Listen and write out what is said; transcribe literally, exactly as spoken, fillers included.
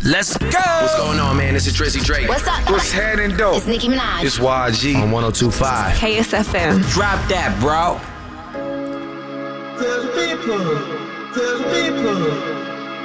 Let's go! What's going on, man? This is Drizzy Drake. What's up? What's happening, though? It's Nicki Minaj. It's Y G on one oh two point five. K S F M. Drop that, bro. Tell the people, tell the people.